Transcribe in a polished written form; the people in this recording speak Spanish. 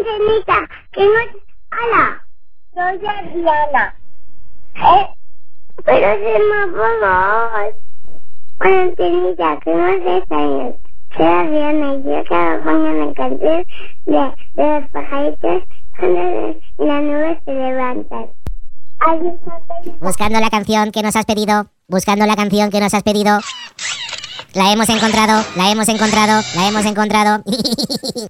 antenita, que no... ¡Hala! Yo soy Diana. Pero se me apagó. Una antenita, que no hace años. Soy Diana y yo estaba poniendo la canción de los pajaritos cuando las nubes se levantan. Buscando la canción que nos has pedido. Buscando la canción que nos has pedido. La hemos encontrado, la hemos encontrado, la hemos encontrado.